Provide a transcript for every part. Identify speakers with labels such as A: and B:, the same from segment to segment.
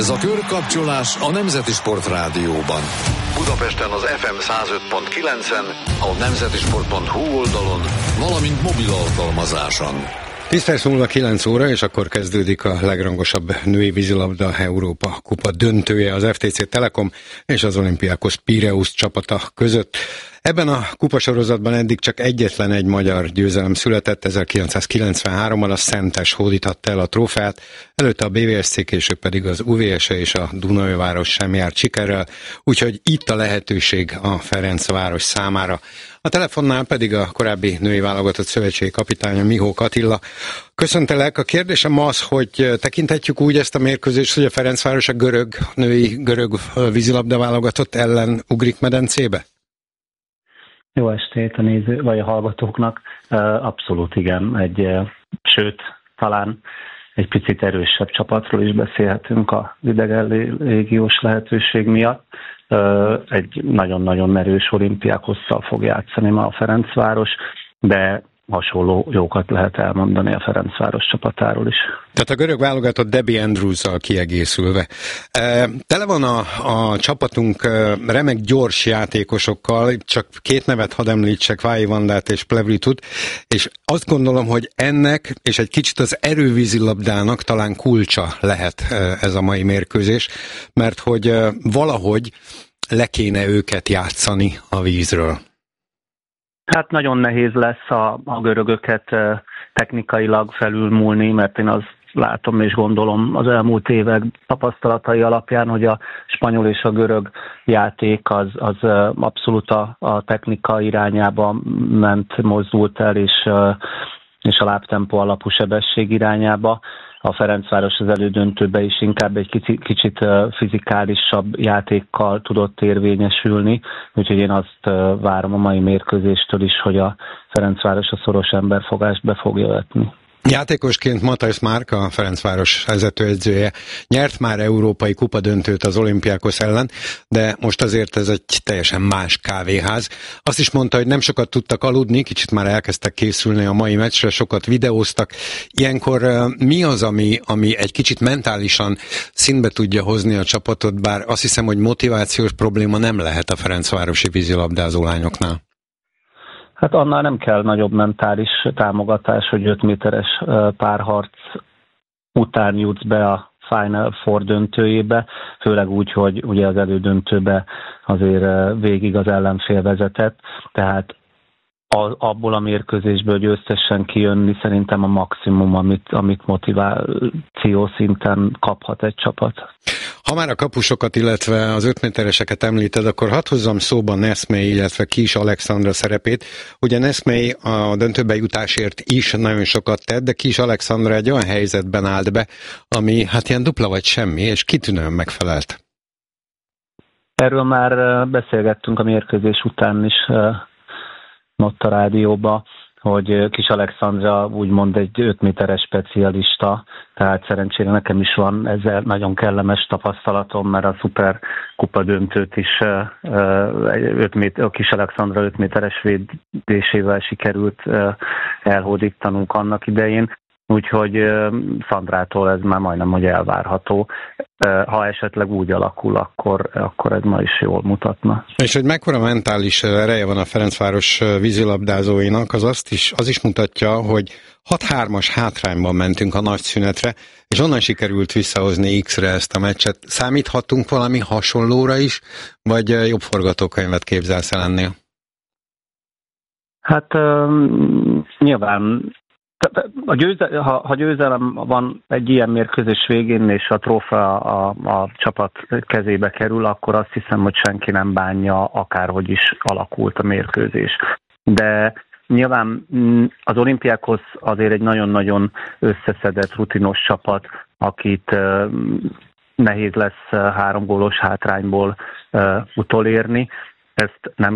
A: Ez a Körkapcsolás a Nemzeti Sport Rádióban. Budapesten az FM 105.9-en, a nemzetisport.hu oldalon, valamint mobil alkalmazáson.
B: 10 perc múlva 9 óra, és akkor kezdődik a legrangosabb női vízilabda Európa kupa döntője az FTC Telekom és az Olympiakos Pireus csapata között. Ebben a kupasorozatban eddig csak egyetlen egy magyar győzelem született, 1993-ban a Szentes hódította el a trófeát, előtte a BVSC, később pedig az UVSE és a Dunaújváros sem járt sikerrel, úgyhogy itt a lehetőség a Ferencváros számára. A telefonnál pedig a korábbi női válogatott szövetségi kapitánya Mihók Attila. Köszöntelek, a kérdésem az, hogy tekinthetjük úgy ezt a mérkőzést, hogy a Ferencváros a görög vízilabda válogatott ellen ugrik medencébe?
C: Jó estét a néző, vagy a hallgatóknak. Abszolút igen. Sőt, talán egy picit erősebb csapatról is beszélhetünk a idegen légiós lehetőség miatt. Egy nagyon-nagyon erős Olympiakosszal fog játszani ma a Ferencváros, de hasonló jókat lehet elmondani a Ferencváros csapatáról is.
B: Tehát a görög válogatott Debbie Andrews-zal kiegészülve. Tele van a csapatunk remek gyors játékosokkal, csak két nevet hadd említsek, Váji Vandát és Plevritut, és azt gondolom, hogy ennek és egy kicsit az erővízilabdának talán kulcsa lehet ez a mai mérkőzés, mert hogy valahogy le kéne őket játszani a vízről.
C: Hát nagyon nehéz lesz a görögöket technikailag felülmúlni, mert én azt látom és gondolom az elmúlt évek tapasztalatai alapján, hogy a spanyol és a görög játék az abszolút a technika irányába mozdult el, és a lábtempó alapú sebesség irányába. A Ferencváros az elődöntőbe is inkább egy kicsit fizikálisabb játékkal tudott érvényesülni, úgyhogy én azt várom a mai mérkőzéstől is, hogy a Ferencváros a szoros emberfogást be fogja vetni.
B: Játékosként Matthijs Márk, a Ferencváros vezetőedzője, nyert már európai kupadöntőt az Olympiakos ellen, de most azért ez egy teljesen más kávéház. Azt is mondta, hogy nem sokat tudtak aludni, kicsit már elkezdtek készülni a mai meccsre, sokat videóztak. Ilyenkor mi az, ami egy kicsit mentálisan színbe tudja hozni a csapatot, bár azt hiszem, hogy motivációs probléma nem lehet a ferencvárosi vízilabdázó lányoknál?
C: Hát annál nem kell nagyobb mentális támogatás, hogy 5 méteres párharc után jutsz be a Final Four döntőjébe, főleg úgy, hogy ugye az elődöntőbe azért végig az ellenfél vezetett, tehát abból a mérkőzésből győztesen kijönni szerintem a maximum, amit motiváció szinten kaphat egy csapat.
B: Ha már a kapusokat, illetve az 5 métereseket említed, akkor hadd hozzam szóba Neszmei, illetve Kis Alexandra szerepét. Ugye Neszmei a döntőbe jutásért is nagyon sokat tett, de Kis Alexandra egy olyan helyzetben állt be, ami hát ilyen dupla vagy semmi, és kitűnően megfelelt.
C: Erről már beszélgettünk a mérkőzés után is ott a rádióba, hogy Kis Alexandra úgymond egy 5 méteres specialista, tehát szerencsére nekem is van ezzel nagyon kellemes tapasztalatom, mert a szuperkupa döntőt is a Kis Alexandra 5 méteres védésével sikerült elhódítanunk annak idején. Úgyhogy Szandrától ez már majdnem, hogy elvárható. Ha esetleg úgy alakul, akkor ez ma is jól mutatna.
B: És hogy mekkora mentális ereje van a Ferencváros vízilabdázóinak, az is mutatja, hogy 6-3-as hátrányban mentünk a nagy szünetre, és onnan sikerült visszahozni X-re ezt a meccset. Számíthatunk valami hasonlóra is, vagy jobb forgatókönyvet képzelsz el ennél?
C: Hát nyilván ha győzelem van egy ilyen mérkőzés végén, és a trófea a csapat kezébe kerül, akkor azt hiszem, hogy senki nem bánja, akárhogy is alakult a mérkőzés. De nyilván az Olympiakos azért egy nagyon-nagyon összeszedett, rutinos csapat, akit nehéz lesz 3 gólos hátrányból utolérni. ezt nem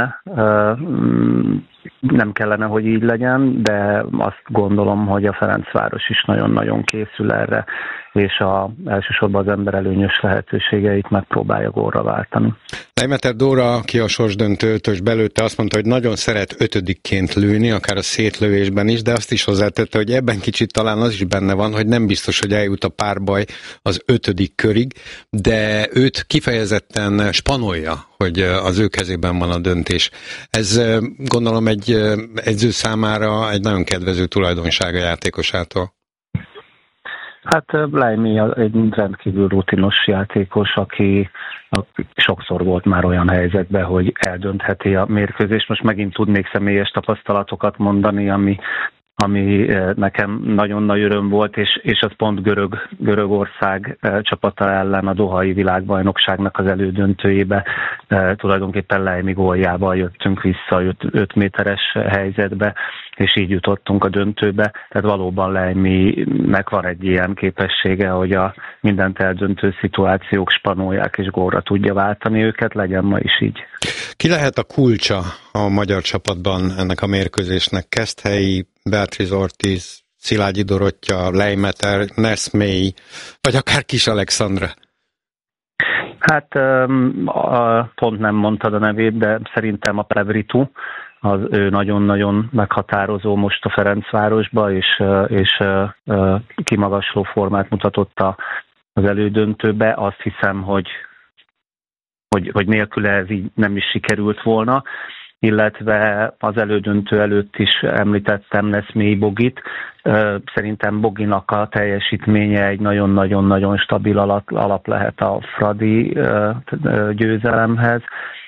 C: kellene, hogy így legyen, de azt gondolom, hogy a Ferencváros is nagyon-nagyon készül erre, és elsősorban az emberelőnyös lehetőségeit megpróbálja gólra váltani.
B: Leimeter Dóra, aki a sorsdöntő ötös belőtte, azt mondta, hogy nagyon szeret ötödikként lőni, akár a szétlövésben is, de azt is hozzátette, hogy ebben kicsit talán az is benne van, hogy nem biztos, hogy eljut a párbaj az 5. körig, de őt kifejezetten spanolja, hogy az ő kezében van a döntés. Ez gondolom egy edző számára egy nagyon kedvező tulajdonsága játékosától.
C: Hát Leimi egy rendkívül rutinos játékos, aki sokszor volt már olyan helyzetben, hogy eldöntheti a mérkőzést. Most megint tudnék személyes tapasztalatokat mondani, ami nekem nagyon nagy öröm volt, és az pont Görögország csapata ellen a dohai világbajnokságnak az elődöntőjébe tulajdonképpen Leimi góljával jöttünk vissza 5 méteres helyzetbe, és így jutottunk a döntőbe. Tehát valóban Leiminek van egy ilyen képessége, hogy a mindent eldöntő szituációk spanolják és gólra tudja váltani őket, legyen ma is így.
B: Ki lehet a kulcsa a magyar csapatban ennek a mérkőzésnek? Keszthelyi, Beatriz Ortiz, Szilágyi Dorottya, Leimeter, Neszmélyi, vagy akár Kis Alexandra?
C: Hát pont nem mondtad a nevét, de szerintem a Plevritu, ő nagyon-nagyon meghatározó most a Ferencvárosba, és kimagasló formát mutatott az elődöntőbe. Azt hiszem, hogy nélküle ez így nem is sikerült volna, illetve az elődöntő előtt is említettem Neszmélyi Bogit. Szerintem Boginak a teljesítménye egy nagyon-nagyon-nagyon stabil alap lehet a Fradi győzelemhez,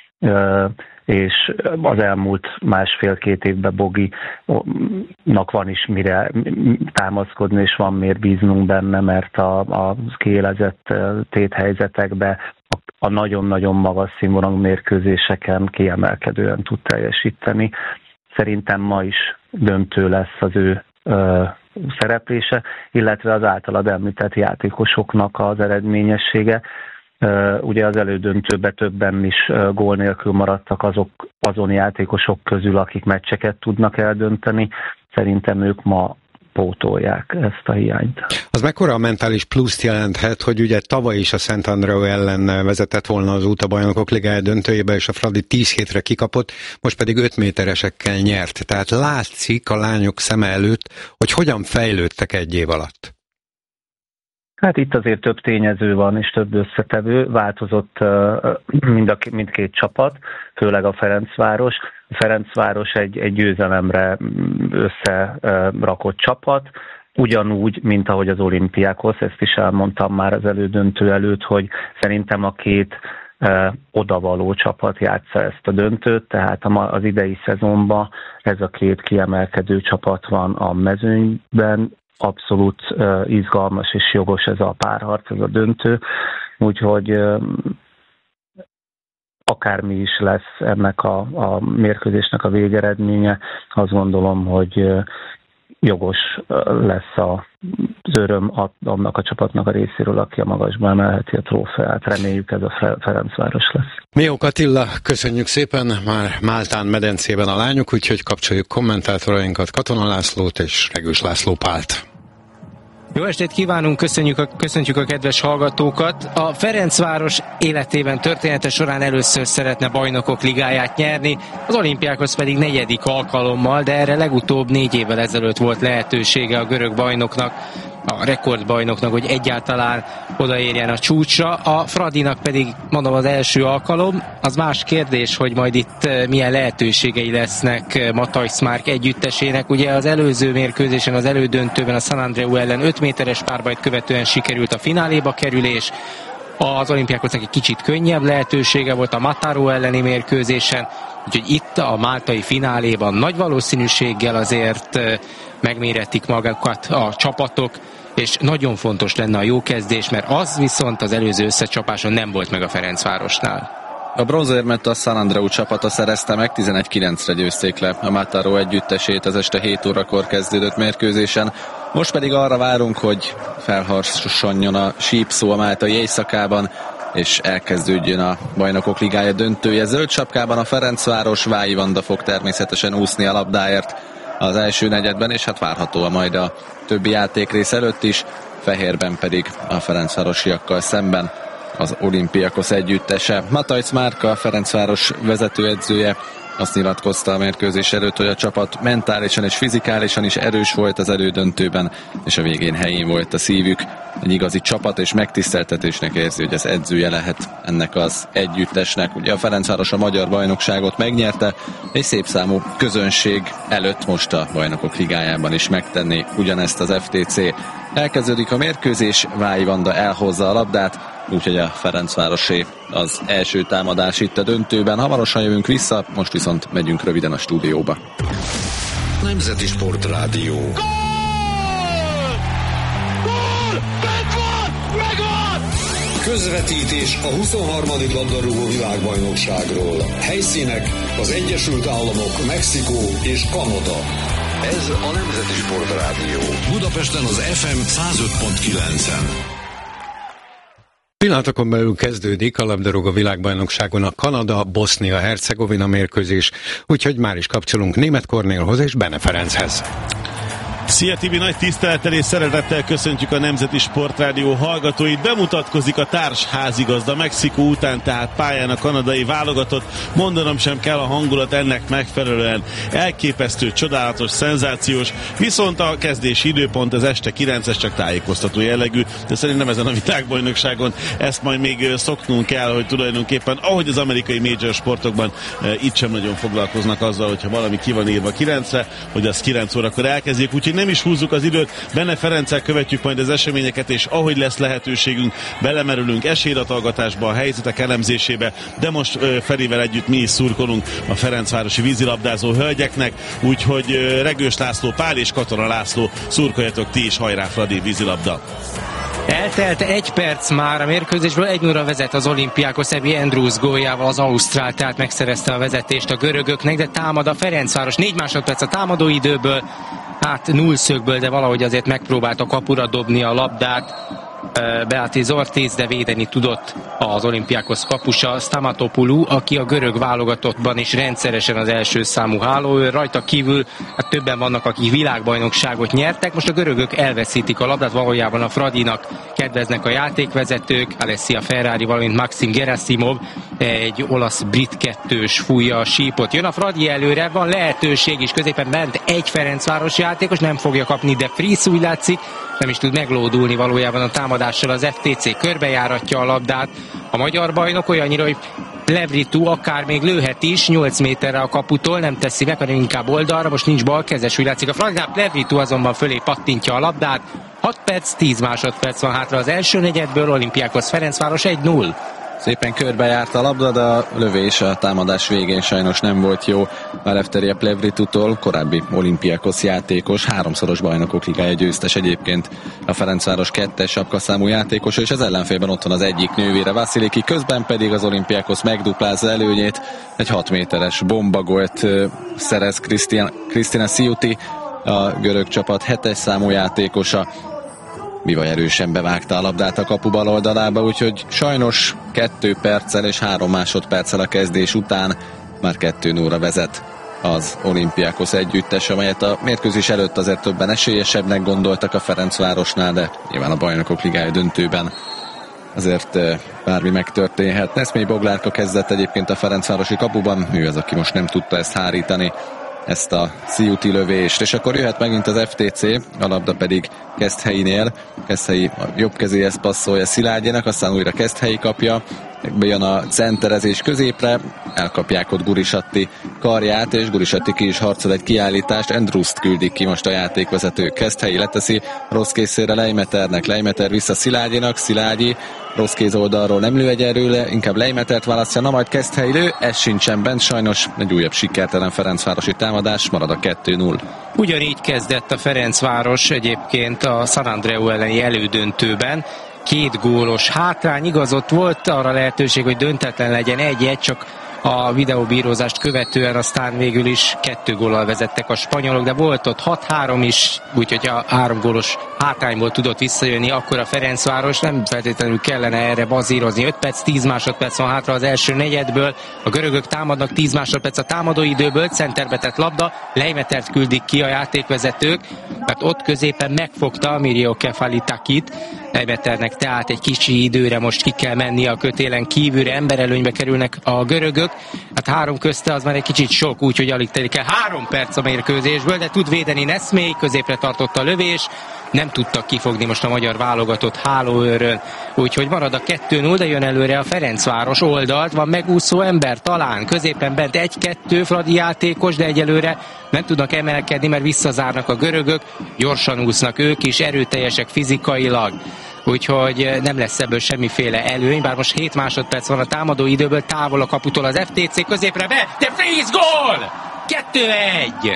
C: és az elmúlt 1,5-2 évben Boginak van is mire támaszkodni, és van miért bíznunk benne, mert a kiélezett téthelyzetekben a nagyon-nagyon magas színvonalú mérkőzéseken kiemelkedően tud teljesíteni. Szerintem ma is döntő lesz az ő szereplése, illetve az általad említett játékosoknak az eredményessége. Ugye az elődöntőben többen is gól nélkül maradtak azon játékosok közül, akik meccseket tudnak eldönteni. Szerintem ők ma pótolják ezt a hiányt.
B: Az mekkora a mentális pluszt jelenthet, hogy ugye tavaly is a Szentandreu ellen vezetett volna az út a Bajnokok Ligája döntőjébe, és a Fradi 10 hétre kikapott, most pedig 5 méteresekkel nyert. Tehát látszik a lányok szeme előtt, hogy hogyan fejlődtek egy év alatt.
C: Hát itt azért több tényező van, és több összetevő. Változott mindkét csapat, főleg a Ferencváros. A Ferencváros egy győzelemre összerakott csapat, ugyanúgy, mint ahogy az Olimpiákhoz, ezt is elmondtam már az elődöntő előtt, hogy szerintem a két odavaló csapat játsza ezt a döntőt, tehát az idei szezonban ez a két kiemelkedő csapat van a mezőnyben, abszolút izgalmas és jogos ez a párharc, ez a döntő, úgyhogy akármi is lesz ennek a mérkőzésnek a végeredménye, azt gondolom, hogy jogos lesz az öröm annak a csapatnak a részéről, aki a magasba emelheti a trófeát. Reméljük ez a Ferencváros lesz.
B: Miók Attila, köszönjük szépen, már Máltán medencében a lányok, úgyhogy kapcsoljuk kommentátorainkat, Katona Lászlót és Regős László Pált.
D: Jó estét kívánunk, köszöntjük a kedves hallgatókat. A Ferencváros életében története során először szeretne Bajnokok Ligáját nyerni, az Olimpiákhoz pedig 4. alkalommal, de erre legutóbb 4 évvel ezelőtt volt lehetősége a görög bajnoknak, a rekordbajnoknak, hogy egyáltalán odaérjen a csúcsra. A Fradinak pedig, mondom, az első alkalom. Az más kérdés, hogy majd itt milyen lehetőségei lesznek Matthijs Márk együttesének. Ugye az előző mérkőzésen, az elődöntőben a San Andreu ellen 5 méteres párbajt követően sikerült a fináléba kerülés. Az Olimpiákosnak egy kicsit könnyebb lehetősége volt a Mataró elleni mérkőzésen, úgyhogy itt a máltai fináléban nagy valószínűséggel azért megmérettik magukat a csapatok, és nagyon fontos lenne a jó kezdés, mert az viszont az előző összecsapáson nem volt meg a Ferencvárosnál.
E: A bronzérmet a San Andreu csapata szerezte meg, 11-9-re győzték le a Mataró együttesét az este 7 órakor kezdődött mérkőzésen. Most pedig arra várunk, hogy felharsonjon a sípszó a máltai éjszakában. és elkezdődjön a Bajnokok Ligája döntője. Zöld sapkában a Ferencváros, Vályi Vanda fog természetesen úszni a labdáért az első negyedben, és hát várhatóan majd a többi játékrész előtt is, fehérben pedig a ferencvárosiakkal szemben az Olympiakos együttese. Matajc Márka, a Ferencváros vezetőedzője azt nyilatkozta a mérkőzés előtt, hogy a csapat mentálisan és fizikálisan is erős volt az elődöntőben, és a végén helyén volt a szívük. Egy igazi csapat és megtiszteltetésnek érzi, hogy az edzője lehet ennek az együttesnek. Ugye a Ferencváros a magyar bajnokságot megnyerte, és szép számú közönség előtt most a Bajnokok Ligájában is megtenni ugyanezt az FTC. Elkezdődik a mérkőzés, Vályi Vanda elhozza a labdát, úgyhogy a Ferencvárosé az első támadás itt a döntőben. Hamarosan jövünk vissza, most viszont megyünk röviden a stúdióba.
A: Nemzeti Sportrádió. Közvetítés a 23. labdarúgó világbajnokságról. Helyszínek az Egyesült Államok, Mexikó és Kanada. Ez a Nemzeti Sportrádió. Budapesten az FM 105.9-en.
B: Pillanatokon belül kezdődik a labdarúgó világbajnokságon a Kanada-Bosznia-Hercegovina mérkőzés, úgyhogy már is kapcsolunk Németh Kornélhoz és Bene Ferenchez.
F: Szia Tibi, nagy tisztelettel és szeretettel köszöntjük a Nemzeti Sportrádió hallgatóit. Bemutatkozik a társ házigazda Mexikó után, tehát pályán a kanadai válogatott. Mondanom sem kell, a hangulat ennek megfelelően elképesztő, csodálatos, szenzációs, viszont a kezdési időpont az este 9-es, csak tájékoztató jellegű, de szerintem ezen a világbajnokságon ezt majd még szoknunk kell, hogy tulajdonképpen, ahogy az amerikai major sportokban, itt sem nagyon foglalkoznak azzal, hogyha valami ki van írva 9-re, hogy az 9 órakor elkezdjék, úgyhogy nem is húzzuk az időt, Benne Ferenccel követjük majd az eseményeket, és ahogy lesz lehetőségünk, belemerülünk esélylatolgatásba, a helyzetek elemzésébe, de most Ferivel együtt mi is szurkolunk a ferencvárosi vízilabdázó hölgyeknek, úgyhogy Regős László Pál és Katona László, szurkoljatok ti is, hajrá Fradi, vízilabda!
D: Eltelt 1 perc már a mérkőzésből, 1-0 vezet az Olympiakos, Ebi Andrews góljával az ausztrál, tehát megszerezte a vezetést a görögöknek, de támad a Ferencváros, 4 másodperc a támadóidőből, hát nullszögből, de valahogy azért megpróbált a kapura dobni a labdát Beatriz Ortiz, de védeni tudott az Olympiakos kapusa Stamatopoulou, aki a görög válogatottban is rendszeresen az első számú hálóőr. Rajta kívül hát többen vannak, akik világbajnokságot nyertek. Most a görögök elveszítik a labdát, valójában a Fradinak kedveznek a játékvezetők, Alessia Ferrari, valamint Maxim Gerasimov, egy olasz-brit kettős fújja a sípot. Jön a Fradi előre, van lehetőség is, középen ment egy Ferencváros játékos, nem fogja kapni, de Friss úgy látszik, nem is tud meglódulni valójában a támadással az FTC, körbejáratja a labdát. A magyar bajnok olyannyira, hogy Plevritu akár még lőhet is, 8 méterre a kaputól, nem teszi meg, hanem inkább oldalra, most nincs balkezes, úgy látszik a Fradinál, Plevritu azonban fölé pattintja a labdát. 6 perc, 10 másodperc van hátra az első negyedből, Olympiakos Ferencváros 1-0.
E: Szépen körbejárt a labda, de a lövés a támadás végén sajnos nem volt jó. Eleftheriou Plevritutól, korábbi Olympiakos játékos, 3-szoros Bajnokok Ligája győztes egyébként a Ferencváros 2-es sapkaszámú játékos, és az ellenfélben ott van az egyik nővére, Vasiliki, közben pedig az Olympiakos megduplázza előnyét, egy 6 méteres bombagolt szerez Krisztina Sziuti, a görög csapat 7-es számú játékosa. Bivaj erősen bevágta a labdát a kapu bal oldalába, úgyhogy sajnos 2 perccel és 3 másodperccel a kezdés után már 2-0-ra vezet az Olympiakos együttes, amelyet a mérkőzés előtt azért többen esélyesebbnek gondoltak a Ferencvárosnál, de nyilván a Bajnokok Ligája döntőben azért bármi megtörténhet. Neszmélyi Boglárka kezdett egyébként a ferencvárosi kapuban, ő az, aki most nem tudta ezt hárítani, ezt a Sziuti lövést, és akkor jöhet megint az FTC, a labda pedig Keszthelyinél. Keszthelyi a jobb kezéhez passzolja Szilágyének, aztán újra Keszthelyi kapja, bejön a centerezés középre, elkapják ott Gurisatti karját, és Gurisatti ki is harcol egy kiállítást, Andrews-t küldik ki most a játékvezető. Keszthelyi leteszi rossz készére Leimeternek, Leimeter vissza Szilágyénak, Szilágyi rossz kéz oldalról nem lő egyenlőre, inkább Leimetert választja, na majd Keszthelyi lő, ez sincsen bent, sajnos egy újabb sikertelen ferencvárosi támadás, marad a 2-0.
D: Ugyanígy kezdett a Ferencváros egyébként a San Andreu elleni elődöntőben, 2 gólos hátrány, igaz, ott volt arra lehetőség, hogy döntetlen legyen 1-1, csak a videóbírózást követően aztán végül is 2 góllal vezettek a spanyolok, de volt ott 6-3 is, úgyhogy a 3 gólos hátrányból tudott visszajönni, akkor a Ferencváros nem feltétlenül kellene erre bazírozni. 5 perc, 10 másodperc van hátra az első negyedből, a görögök támadnak 10 másodperc a támadóidőből, centerbe tett labda, Leimetert küldik ki a játékvezetők, mert ott középen megfogta Mirio Kefalitakit, Leimeternek tehát egy kicsi időre most ki kell menni a kötélen kívülre, emberelőnybe kerülnek a görögök, hát 3 közte az már egy kicsit sok, úgyhogy alig telik el 3 perc a mérkőzésből, de tud védeni Neszmély, középre tartott a lövés, nem tudtak kifogni most a magyar válogatott hálóőről, úgyhogy marad a 2-0, de jön előre a Ferencváros oldalt, van megúszó ember talán, középen bent 1-2 Fradi játékos, de egyelőre nem tudnak emelkedni, mert visszazárnak a görögök, gyorsan úsznak ők is, erőteljesek fizikailag, úgyhogy nem lesz ebből semmiféle előny, bár most 7 másodperc van a támadó időből, távol a kaputól az FTC, középre be, de Fries gól! 2-1!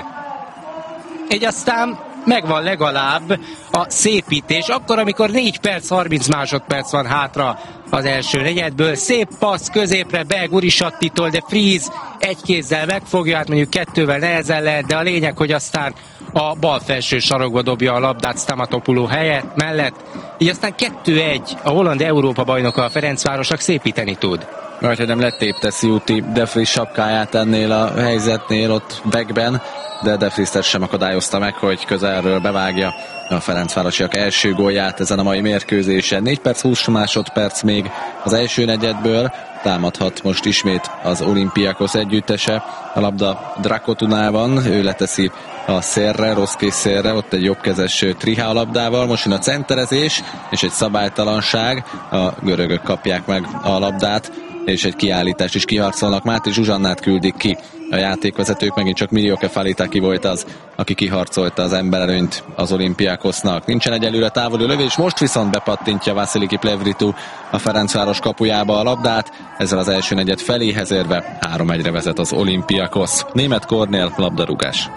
D: Így aztán megvan legalább a szépítés, akkor, amikor 4 perc, 30 másodperc van hátra az első negyedből, szép passz középre be Gurisattitól, de Fries egy kézzel megfogja, hát mondjuk 2-vel nehezen lehet, de a lényeg, hogy aztán a bal felső sarokba dobja a labdát Stamatopoulos helyett, mellett, így aztán 2-1 a holland Európa bajnoka a Ferencvárosnak szépíteni tud.
E: Vagy hogy nem letépte Sziuti De Vries sapkáját ennél a helyzetnél ott backben, de De Vries sem akadályozta meg, hogy közelről bevágja a ferencvárosiak első gólját ezen a mai mérkőzésen. 4 perc 20 másodperc még az első negyedből, támadhat most ismét az Olympiakos együttese. A labda Drakotunában, ő leteszi a szélre, rossz szélre, ott egy jobbkezes Triha labdával, most jön a centerezés, és egy szabálytalanság, a görögök kapják meg a labdát, és egy kiállítást is kiharcolnak. Máté Zsuzsannát küldik ki a játékvezetők, megint csak Mirio Kefalitaki volt az, aki kiharcolta az emberelőnyt az Olympiakosnak. Nincsen egyelőre távoli lövés, most viszont bepattintja Vasiliki Plevritu a Ferencváros kapujába a labdát, ezzel az első negyed feléhez érve 3-1-re vezet az Olympiakos. Német Kornél, labdarúgás.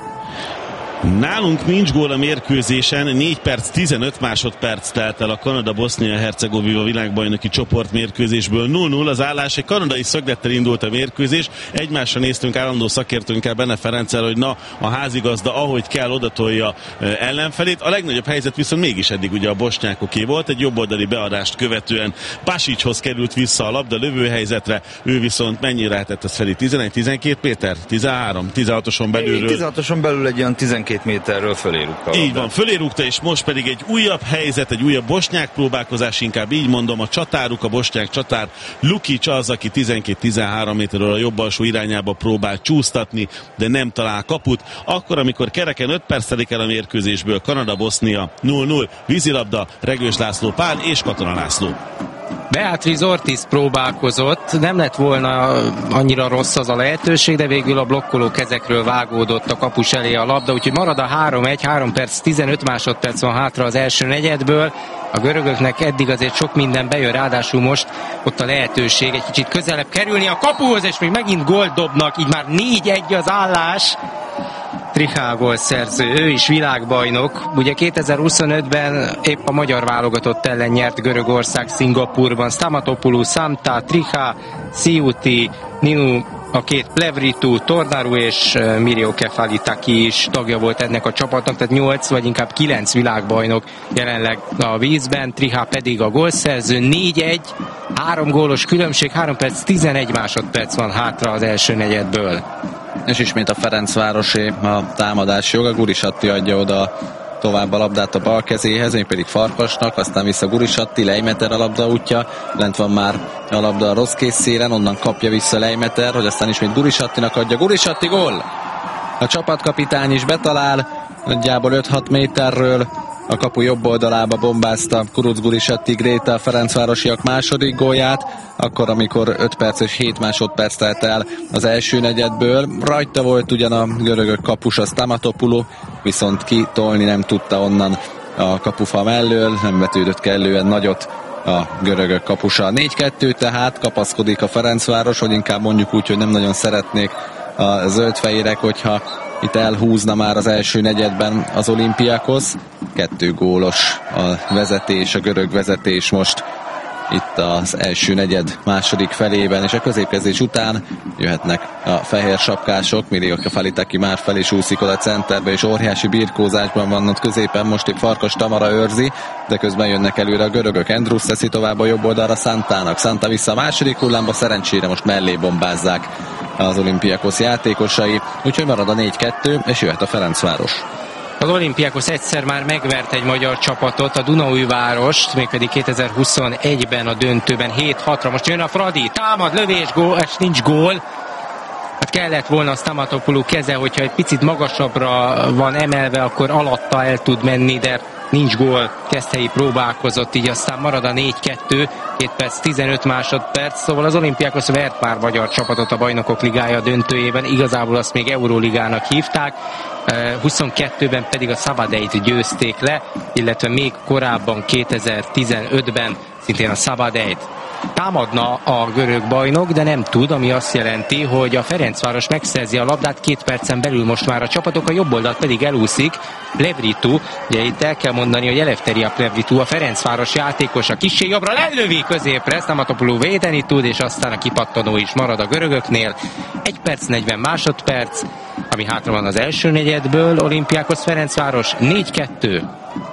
F: Nálunk nincs gól a mérkőzésen, 4 perc 15 másodperc telt el a Kanada-Bosznia-Hercegovina világbajnoki csoportmérkőzésből. 0-0 az állás, egy kanadai szöglettel indult a mérkőzés, egymásra néztünk állandó szakértőnkkel, Benne Ferenccel, hogy na, a házigazda ahogy kell odatolja ellenfelét. A legnagyobb helyzet viszont mégis eddig ugye a bosnyákoké volt, egy jobboldali beadást követően Pasicshoz került vissza a labda lövőhelyzetre, ő viszont mennyire lehetett ez felé? 11-12 méter? 13? 16-oson belülről?
G: 16-oson belül egy olyan 12 méterről fölé rúgta.
F: Így van, fölé rúgta, és most pedig egy újabb helyzet, egy újabb bosnyák próbálkozás, inkább így mondom, a csatáruk, a bosnyák csatár, Lukic az, aki 12-13 méterről a jobb alsó irányába próbál csúsztatni, de nem talál kaput. Akkor, amikor kereken 5 perc telik el a mérkőzésből, Kanada-Bosznia 0-0, vízilabda, Regős László Pál és Katona László.
D: Beatriz Ortiz próbálkozott, nem lett volna annyira rossz az a lehetőség, de végül a blokkoló kezekről vágódott a kapus elé a labda, úgyhogy marad a 3-1, 3 perc 15 másodperc van hátra az első negyedből. A görögöknek eddig azért sok minden bejön, ráadásul most ott a lehetőség egy kicsit közelebb kerülni a kapuhoz, és még megint gólt dobnak, így már 4-1 az állás. Triha gólszerző, ő is világbajnok. Ugye 2025-ben épp a magyar válogatott ellen nyert Görögország Szingapurban. Stamatopoulos, Samta, Triha, Sziuti, Ninu, a két Plevritu, Tornaru és Mirio Kefalitaki is tagja volt ennek a csapatnak, tehát 8 vagy inkább 9 világbajnok jelenleg a vízben, Triha pedig a gólszerző. 4-1, 3 gólos különbség, 3 perc 11 másodperc van hátra az első negyedből.
E: És ismét a Ferencvárosé a támadás joga, Gurisatti adja oda tovább a labdát a bal kezéhez, még pedig Farkasnak, aztán vissza Gurisatti, Leimeter a labda útja, lent van már a labda a rossz kész szélen, onnan kapja vissza Leimeter, hogy aztán ismét Gurisattinak adja, Gurisatti gól! A csapatkapitány is betalál, nagyjából 5-6 méterről, a kapu jobb oldalába bombázta Kuruc Gurisatti Gréta a ferencvárosiak második gólját, akkor amikor 5 perc és 7 másodperc telt el az első negyedből. Rajta volt ugyan a görögök kapusa Stamatopoulos, viszont kitolni nem tudta onnan a kapufa mellől, nem vetődött kellően nagyot a görögök kapusa. 4-2 tehát kapaszkodik a Ferencváros, hogy inkább mondjuk úgy, hogy nem nagyon szeretnék a zöldfehérek, hogyha itt elhúzna már az első negyedben az Olympiakos. 2 gólos a vezetés, a görög vezetés most itt az első negyed második felében, és a középkezdés után jöhetnek a fehér sapkások. Mirio Kefalitaki már fel is úszik oda centerbe, és óriási birkózásban van ott középen, most épp Farkas Tamara őrzi, de közben jönnek előre a görögök. Andrews teszi tovább a jobb oldalra Santának. Santa vissza a második hullámba, szerencsére most mellé bombázzák az Olympiakos játékosai, úgyhogy marad a 4-2, és jöhet a Ferencváros.
D: Az Olympiakos egyszer már megvert egy magyar csapatot, a Dunaújvárost, mégpedig 2021-ben a döntőben 7-6-ra. Most jön a Fradi, támad, lövés, gól, és nincs gól. Hát kellett volna a Stamatopoulou keze, hogyha egy picit magasabbra van emelve, akkor alatta el tud menni, de nincs gól. Keszthelyi próbálkozott, így aztán marad a 4-2, 2 perc 15 másodperc, szóval az Olympiakos vert már magyar csapatot a Bajnokok Ligája döntőjében, igazából azt még Euróligának hívták, 22-ben pedig a Szabadeit győzték le, illetve még korábban 2015-ben szintén a Szabadeit. Támadna a görög bajnok, de nem tud, ami azt jelenti, hogy a Ferencváros megszerzi a labdát 2 percen belül most már a csapatok, a jobb oldalt pedig elúszik Plevritu. Ugye itt el kell mondani, hogy Eleftheria Plevritu, a Ferencváros játékosa, kissé jobbra lelövi középre, Stamatopoulou védeni tud, és aztán a kipattanó is marad a görögöknél. 1 perc 40 másodperc, ami hátra van az első negyedből, Olympiakos Ferencváros 4-2.